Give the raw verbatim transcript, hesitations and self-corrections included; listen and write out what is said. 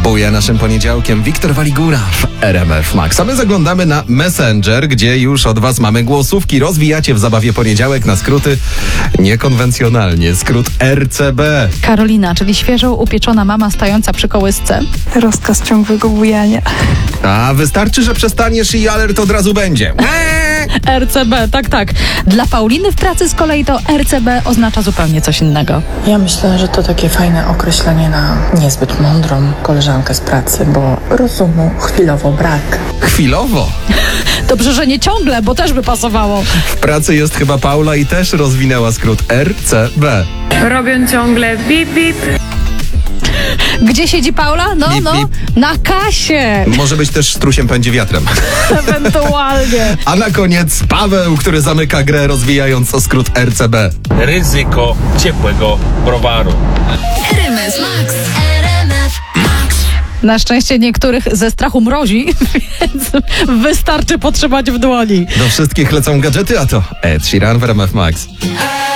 Buja naszym poniedziałkiem Wiktor Waligura w R M F Max. A my zaglądamy na Messenger, gdzie już od was mamy głosówki. Rozwijacie w zabawie poniedziałek na skróty niekonwencjonalnie. Skrót R C B. Karolina, czyli świeżo upieczona mama stająca przy kołysce. Rozkaz ciągłego bujania. A wystarczy, że przestaniesz i alert od razu będzie. R C B, tak, tak. Dla Pauliny w pracy z kolei to R C B oznacza zupełnie coś innego. Ja myślę, że to takie fajne określenie na niezbyt mądrą koleżankę z pracy, bo rozumu chwilowo brak. Chwilowo. Dobrze, że nie ciągle, bo też by pasowało. W pracy jest chyba Paula i też rozwinęła skrót R C B. Robią ciągle bip, bip. Gdzie siedzi Paula? No, Bip, no, bip. na kasie. Może być też strusiem pędzi wiatrem. Ewentualnie. A na koniec Paweł, który zamyka grę rozwijając o skrót R C B. Ryzyko ciepłego browaru. R M F Max. R M F Max. Na szczęście niektórych ze strachu mrozi, więc wystarczy potrzymać w dłoni. Do wszystkich lecą gadżety, a to Ed Sheeran w R M F Max.